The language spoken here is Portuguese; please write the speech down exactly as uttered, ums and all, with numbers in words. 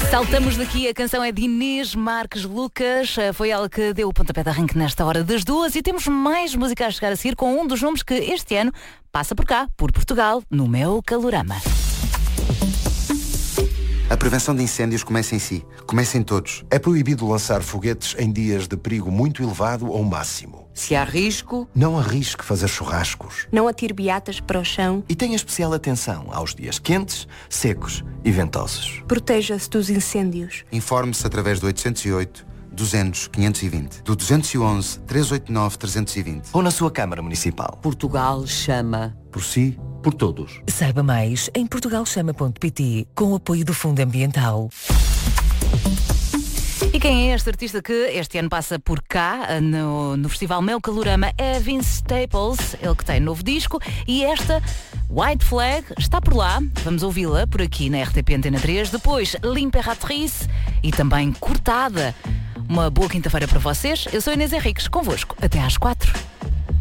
Saltamos daqui, a canção é de Inês Marques Lucas, foi ela que deu o pontapé de arranque nesta hora das duas e temos mais música a chegar a seguir com um dos nomes que este ano passa por cá, por Portugal, no Meu Calorama. A prevenção de incêndios começa em si, começa em todos. É proibido lançar foguetes em dias de perigo muito elevado ou máximo. Se há risco, não arrisque fazer churrascos. Não atire beatas para o chão. E tenha especial atenção aos dias quentes, secos e ventosos. Proteja-se dos incêndios. Informe-se através do oitocentos e oito, duzentos, quinhentos e vinte, do duzentos e onze, trezentos e oitenta e nove, trezentos e vinte. Ou na sua Câmara Municipal. Portugal chama. Por si, por todos. Saiba mais em portugal chama ponto pt, com o apoio do Fundo Ambiental. E quem é este artista que este ano passa por cá, no, no Festival Meu Calorama? É Vince Staples, ele que tem novo disco, e esta White Flag está por lá. Vamos ouvi-la por aqui na R T P Antena três. Depois, L'Imperatrice e também Cortada. Uma boa quinta-feira para vocês. Eu sou Inês Henriques, convosco até às quatro.